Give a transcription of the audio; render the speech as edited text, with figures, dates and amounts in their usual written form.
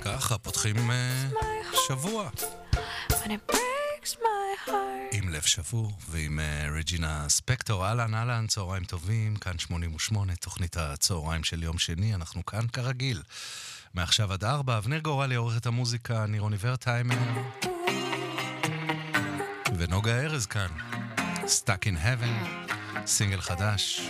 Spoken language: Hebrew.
ככה פותחים שבוע עם לב שבור ועם רג'ינה ספקטור. אהלן, צהריים טובים, כאן 88, תוכנית הצהריים של יום שני. אנחנו כאן כרגיל מעכשיו עד 4. אבנר גורלי עורכת המוזיקה, ניר אוניברטיימר ונוגה ארז כאן. Stuck in Heaven, סינגל חדש.